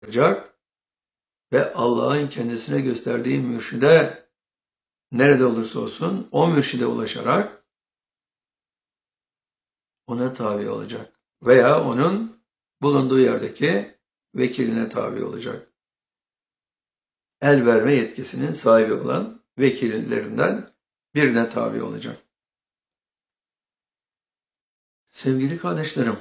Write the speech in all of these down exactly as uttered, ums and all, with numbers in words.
olacak ve Allah'ın kendisine gösterdiği mürşide nerede olursa olsun o mürşide ulaşarak ona tabi olacak veya onun bulunduğu yerdeki vekiline tabi olacak. El verme yetkisinin sahibi olan vekillerinden birine tabi olacak. Sevgili kardeşlerim,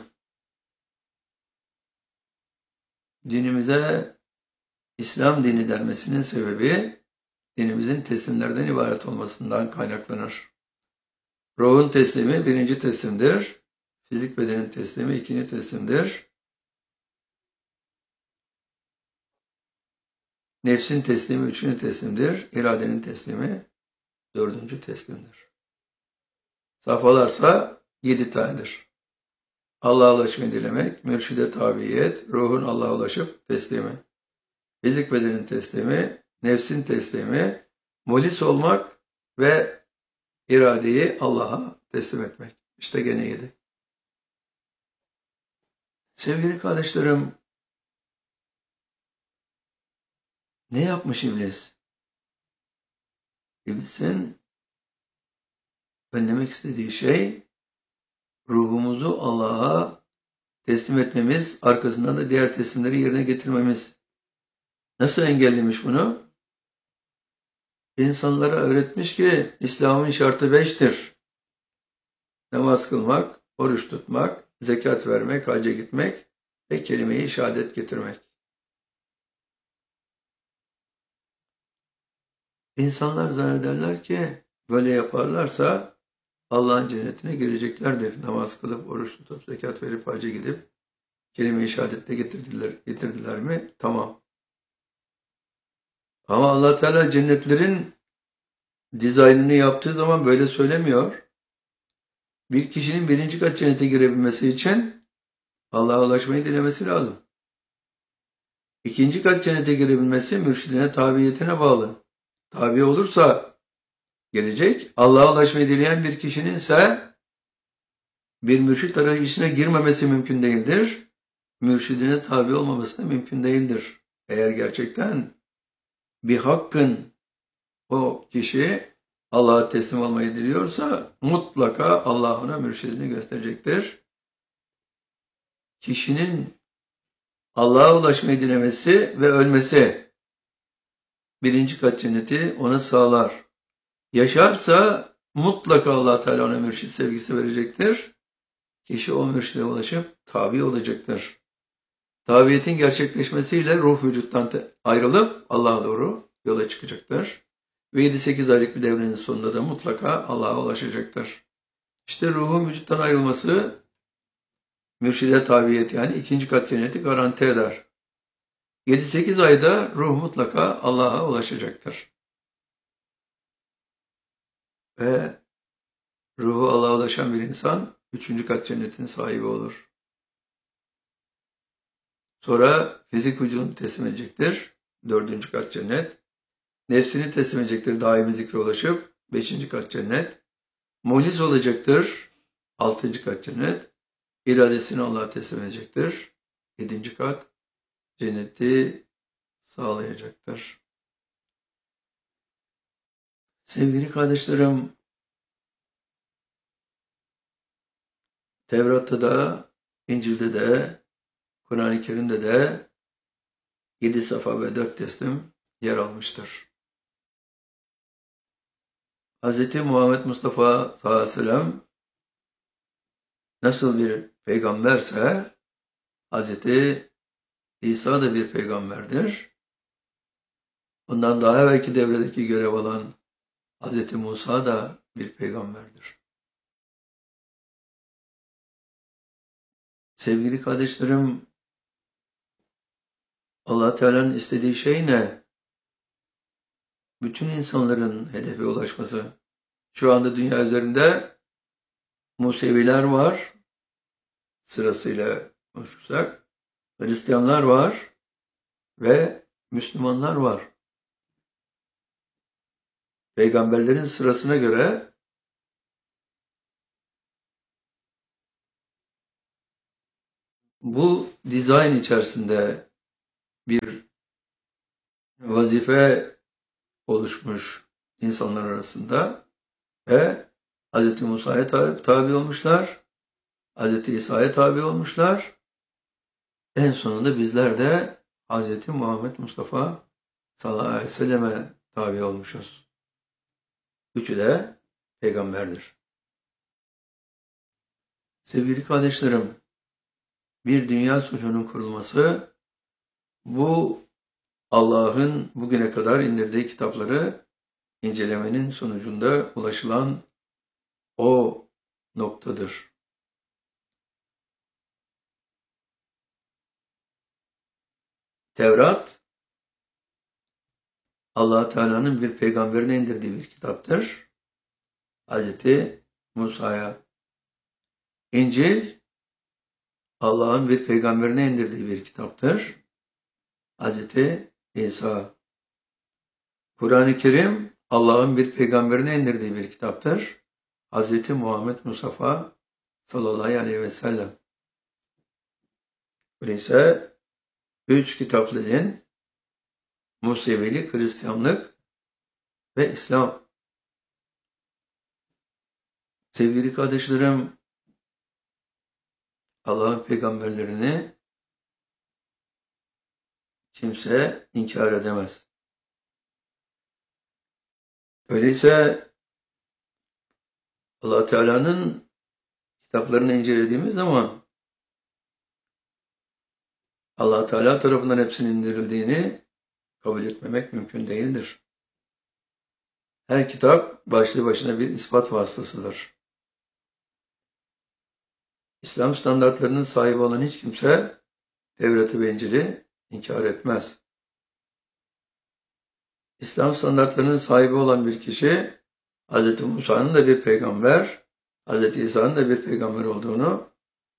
dinimize İslam dini denmesinin sebebi dinimizin teslimlerden ibaret olmasından kaynaklanır. Ruhun teslimi birinci teslimdir. Fizik bedenin teslimi ikinci teslimdir. Nefsin teslimi üçüncü teslimdir. İradenin teslimi dördüncü teslimdir. Safhalarsa yedi tanedir. Allah'a ulaşmayı dilemek, mürşide tabiyet, ruhun Allah'a ulaşıp teslimi. Fizik bedenin teslimi, nefsin teslimi, mulis olmak ve iradeyi Allah'a teslim etmek. İşte gene yedi. Sevgili kardeşlerim, ne yapmış iblis? İblisin önlemek istediği şey, ruhumuzu Allah'a teslim etmemiz, arkasından da diğer teslimleri yerine getirmemiz. Nasıl engellemiş bunu? İnsanlara öğretmiş ki İslam'ın şartı beştir. Namaz kılmak, oruç tutmak, zekat vermek, hacca gitmek ve kelime-i şehadet getirmek. İnsanlar zannederler ki böyle yaparlarsa Allah'ın cennetine gireceklerdir. Namaz kılıp, oruç tutup, zekat verip, hacca gidip kelime-i şehadetle getirdiler, getirdiler mi? Tamam. Ama Allah Teala cennetlerin dizaynını yaptığı zaman böyle söylemiyor. Bir kişinin birinci kat cennete girebilmesi için Allah'a ulaşmayı dilemesi lazım. İkinci kat cennete girebilmesi mürşidine, tabiyetine bağlı. Tabi olursa gelecek. Allah'a ulaşmayı dileyen bir kişinin ise bir mürşid arayışına girmemesi mümkün değildir. Mürşidine tabi olmaması da mümkün değildir. Eğer gerçekten bir hakkın o kişi Allah'a teslim olmayı diliyorsa mutlaka Allah ona mürşidini gösterecektir. Kişinin Allah'a ulaşmayı dilemesi ve ölmesi birinci kat cenneti ona sağlar. Yaşarsa mutlaka Allah Teala ona mürşid sevgisi verecektir. Kişi o mürşide ulaşıp tabi olacaktır. Tabiyetin gerçekleşmesiyle ruh vücuttan ayrılıp Allah'a doğru yola çıkacaktır. Ve yedi sekiz aylık bir devrenin sonunda da mutlaka Allah'a ulaşacaktır. İşte ruhun vücuttan ayrılması mürşide tabiyet yani ikinci kat cenneti garanti eder. yedi sekiz ayda ruh mutlaka Allah'a ulaşacaktır. Ve ruhu Allah'a ulaşan bir insan üçüncü kat cennetin sahibi olur. Sonra fizik vücudunu teslim edecektir. Dördüncü kat cennet. Nefsini teslim edecektir. Daimi zikre ulaşıp beşinci kat cennet. Muhlis olacaktır. Altıncı kat cennet. İradesini Allah'a teslim edecektir. Yedinci kat cenneti sağlayacaktır. Sevgili kardeşlerim, Tevrat'ta da, İncil'de de, Kur'an-ı Kerim'de de yedi safa ve dört teslim yer almıştır. Hz. Muhammed Mustafa sallallahu aleyhi ve sellem nasıl bir peygamberse Hz. İsa da bir peygamberdir. Ondan daha evvelki devredeki görev alan Hz. Musa da bir peygamberdir. Sevgili kardeşlerim, Allah Teala'nın istediği şey ne? Bütün insanların hedefe ulaşması. Şu anda dünya üzerinde Museviler var, sırasıyla konuşursak. Hristiyanlar var ve Müslümanlar var. Peygamberlerin sırasına göre bu dizayn içerisinde bir vazife oluşmuş insanlar arasında ve Hz. Musa'ya tabi, tabi olmuşlar, Hz. İsa'ya tabi olmuşlar. En sonunda bizler de Hz. Muhammed Mustafa sallallahu aleyhi ve selleme tabi olmuşuz. Üçü de peygamberdir. Sevgili kardeşlerim, bir dünya sulhunun kurulması, bu Allah'ın bugüne kadar indirdiği kitapları incelemenin sonucunda ulaşılan o noktadır. Tevrat, Allah Teala'nın bir peygamberine indirdiği bir kitaptır. Hz. Musa'ya. İncil, Allah'ın bir peygamberine indirdiği bir kitaptır. Hz. İsa. Kur'an-ı Kerim, Allah'ın bir peygamberine indirdiği bir kitaptır. Hz. Muhammed Mustafa sallallahu aleyhi ve sellem. Öyleyse üç kitaplı din, Musevilik, Hristiyanlık ve İslam. Sevgili kardeşlerim, Allah'ın peygamberlerini kimse inkar edemez. Öyleyse Allah Teala'nın kitaplarını incelediğimiz zaman Allah Teala tarafından hepsinin indirildiğini kabul etmemek mümkün değildir. Her kitap başlı başına bir ispat vasıtasıdır. İslam standartlarının sahibi olan hiç kimse Tevrat'ı ve İncil'i inkar etmez. İslam standartlarının sahibi olan bir kişi, Hz. Musa'nın da bir peygamber, Hz. İsa'nın da bir peygamber olduğunu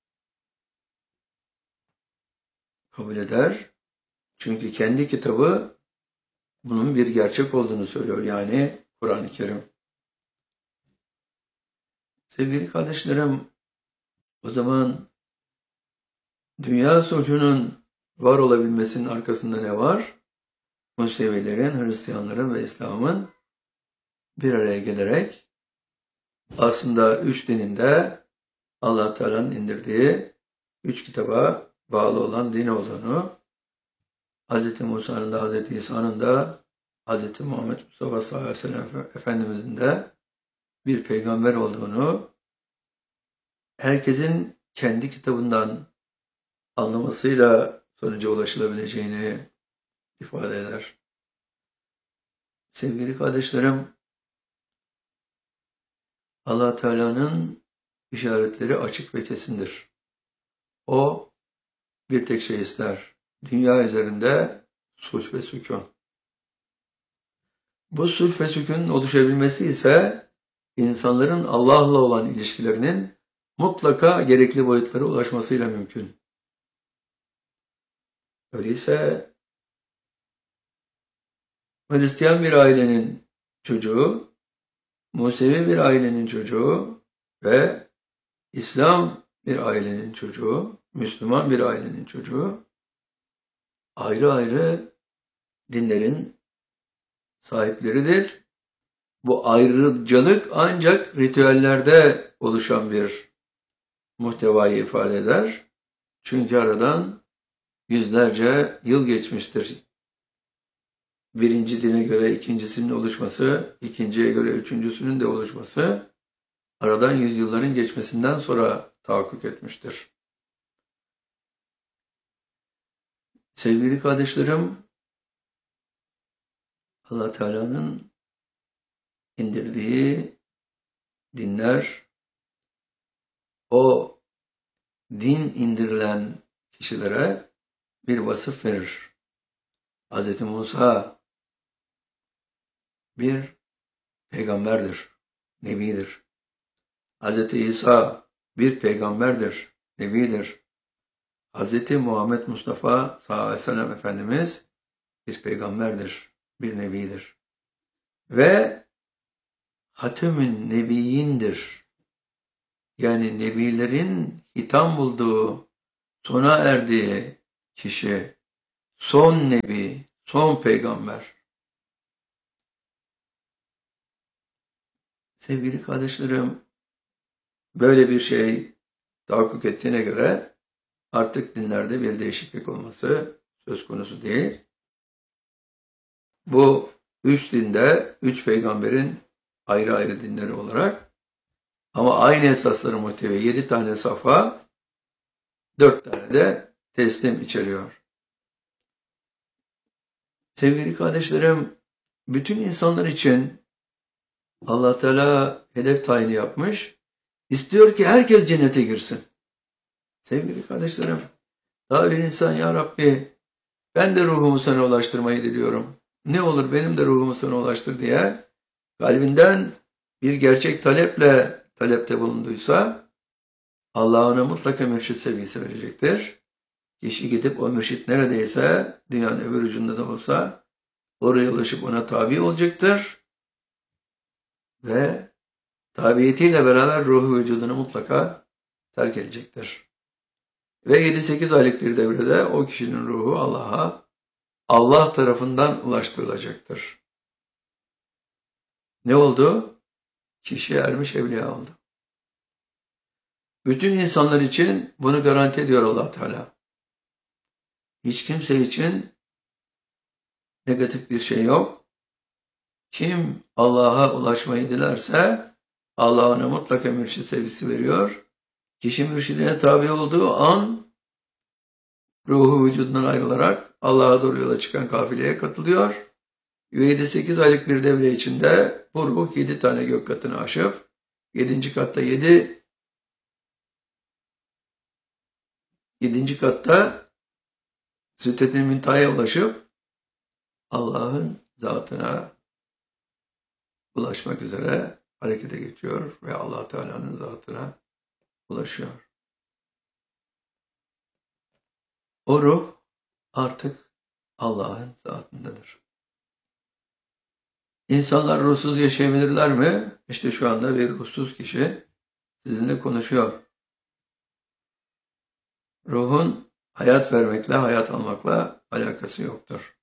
kabul eder. Çünkü kendi kitabı bunun bir gerçek olduğunu söylüyor. Yani Kur'an-ı Kerim. Sevgili kardeşlerim, o zaman dünya sulhunun var olabilmesinin arkasında ne var? Musevilerin, Hristiyanların ve İslam'ın bir araya gelerek aslında üç dinin de Allah Teala'nın indirdiği üç kitaba bağlı olan din olduğunu, Hz. Musa'nın da, Hz. İsa'nın da, Hz. Muhammed Mustafa sallallahu aleyhi ve sellem Efendimizin de bir peygamber olduğunu, herkesin kendi kitabından anlamasıyla sonuca ulaşılabileceğini ifade eder. Sevgili kardeşlerim, Allah Teala'nın işaretleri açık ve kesindir. O bir tek şey ister. Dünya üzerinde sulh ve sükun. Bu sulh ve sükunun oluşabilmesi ise insanların Allah'la olan ilişkilerinin mutlaka gerekli boyutlara ulaşmasıyla mümkün. Öyleyse Hristiyan bir ailenin çocuğu, Musevi bir ailenin çocuğu ve İslam bir ailenin çocuğu, Müslüman bir ailenin çocuğu ayrı ayrı dinlerin sahipleridir. Bu ayrıcalık ancak ritüellerde oluşan bir muhtevayı ifade eder. Çünkü aradan yüzlerce yıl geçmiştir. Birinci dine göre ikincisinin oluşması, ikinciye göre üçüncüsünün de oluşması aradan yüzyılların geçmesinden sonra tahakkuk etmiştir. Sevgili kardeşlerim, Allah Teala'nın indirdiği dinler, o din indirilen kişilere bir vasıf verir. Hz. Musa bir peygamberdir, nebidir. Hz. İsa bir peygamberdir, nebidir. Hz. Muhammed Mustafa sallallahu aleyhi ve sellem Efendimiz bir peygamberdir, bir nebidir. Ve Hatemün Nebiyindir. Yani nebilerin hitam bulduğu, sona erdiği kişi, son nebi, son peygamber. Sevgili kardeşlerim, böyle bir şey tahakkuk ettiğine göre artık dinlerde bir değişiklik olması söz konusu değil. Bu üç dinde, üç peygamberin ayrı ayrı dinleri olarak ama aynı esasları muhtevi yedi tane safa, dört tane de teslim içeriyor. Sevgili kardeşlerim, bütün insanlar için Allah Teala hedef tayini yapmış, istiyor ki herkes cennete girsin. Sevgili kardeşlerim, daha bir insan, ya Rabbi ben de ruhumu sana ulaştırmayı diliyorum. Ne olur benim de ruhumu sana ulaştır diye kalbinden bir gerçek taleple talepte bulunduysa Allah ona mutlaka mürşit sevgisi verecektir. Kişi gidip o mürşit neredeyse dünyanın öbür ucunda da olsa oraya ulaşıp ona tabi olacaktır. Ve tabiyetiyle beraber ruhu vücudunu mutlaka terk edecektir. Ve yedi sekiz aylık bir devrede o kişinin ruhu Allah'a, Allah tarafından ulaştırılacaktır. Ne oldu? Kişi ermiş evliya oldu. Bütün insanlar için bunu garanti ediyor Allah Teala. Hiç kimse için negatif bir şey yok. Kim Allah'a ulaşmayı dilerse Allah ona mutlaka mürşid sevgisi veriyor. Kişi mürşidine tabi olduğu an ruhu vücudundan ayrılarak Allah'a doğru yola çıkan kafileye katılıyor. Ve yedi sekiz aylık bir devre içinde bu ruh yedi tane gök katını aşıp yedinci katta yedi yedinci katta Sidret-i Münteha'ya ulaşıp Allah'ın zatına ulaşmak üzere harekete geçiyor ve Allah Teala'nın zatına ulaşıyor. O ruh artık Allah'ın zatındadır. İnsanlar ruhsuz yaşayabilirler mi? İşte şu anda bir ruhsuz kişi sizinle konuşuyor. Ruhun hayat vermekle, hayat almakla alakası yoktur.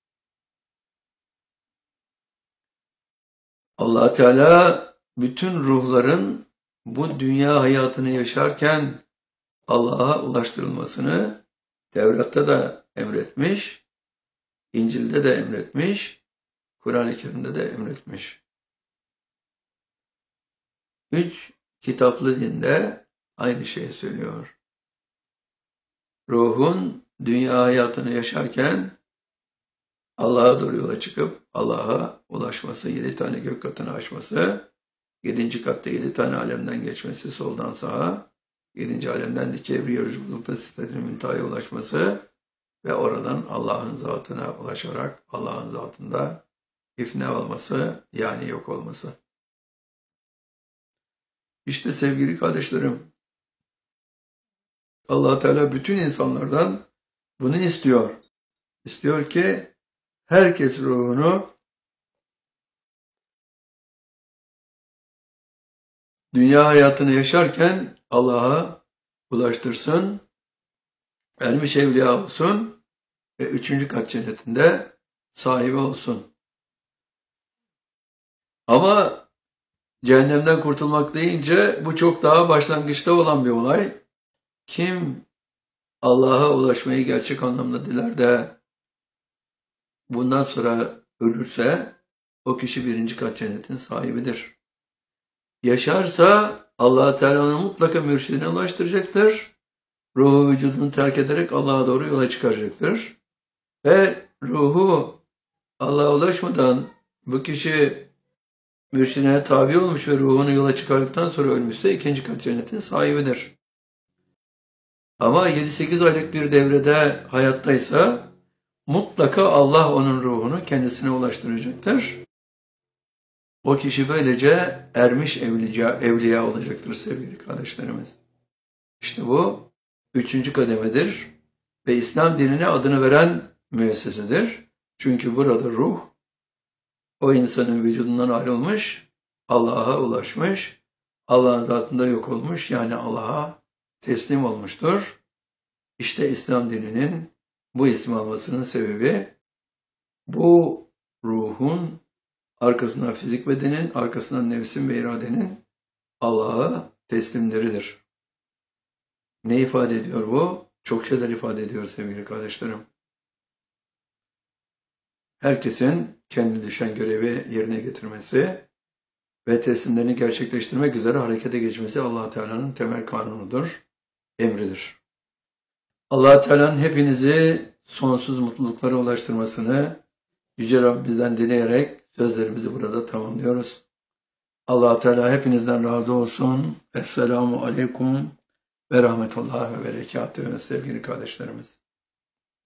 Allah Teala bütün ruhların bu dünya hayatını yaşarken Allah'a ulaştırılmasını Tevrat'ta da emretmiş, İncil'de de emretmiş, Kur'an-ı Kerim'de de emretmiş. Üç kitaplı dinde aynı şeyi söylüyor. Ruhun dünya hayatını yaşarken Allah'a doğru yola çıkıp Allah'a ulaşması, yedi tane gök katını aşması, yedinci katta yedi tane alemden geçmesi soldan sağa, yedinci alemden de çevre yolculukta Sidret-i Münteha'ya ulaşması ve oradan Allah'ın zatına ulaşarak Allah'ın zatında ifna olması, yani yok olması. İşte sevgili kardeşlerim, Allah Teala bütün insanlardan bunu istiyor. İstiyor ki herkes ruhunu dünya hayatını yaşarken Allah'a ulaştırsın, ermiş evliya olsun ve üçüncü kat cennetinde sahibi olsun. Ama cehennemden kurtulmak deyince bu çok daha başlangıçta olan bir olay. Kim Allah'a ulaşmayı gerçek anlamda diler de bundan sonra ölürse o kişi birinci kat cennetin sahibidir. Yaşarsa Allah Teala onu mutlaka mürşidine ulaştıracaktır. Ruhu vücudunu terk ederek Allah'a doğru yola çıkaracaktır. Ve ruhu Allah'a ulaşmadan bu kişi mürşidine tabi olmuş ve ruhunu yola çıkardıktan sonra ölmüşse ikinci kat cennetin sahibidir. Ama yedi sekiz aylık bir devrede hayattaysa mutlaka Allah onun ruhunu kendisine ulaştıracaktır. O kişi böylece ermiş evliya, evliya olacaktır sevgili kardeşlerimiz. İşte bu üçüncü kademedir ve İslam dinine adını veren müessesedir. Çünkü burada ruh o insanın vücudundan ayrılmış, Allah'a ulaşmış, Allah'ın zatında yok olmuş, yani Allah'a teslim olmuştur. İşte İslam dininin bu ismi almasının sebebi bu ruhun arkasından fizik bedenin, arkasından nefsin ve iradenin Allah'a teslimleridir. Ne ifade ediyor bu? Çok şeyler ifade ediyor sevgili kardeşlerim. Herkesin kendi düşen görevi yerine getirmesi ve teslimlerini gerçekleştirmek üzere harekete geçmesi Allah Teala'nın temel kanunudur, emridir. Allah Teala'nın hepinizi sonsuz mutluluklara ulaştırmasını Yüce Rabbimizden dileyerek sözlerimizi burada tamamlıyoruz. Allah Teala hepinizden razı olsun. Esselamu Aleyküm ve Rahmetullah ve Berekatühü sevgili kardeşlerimiz.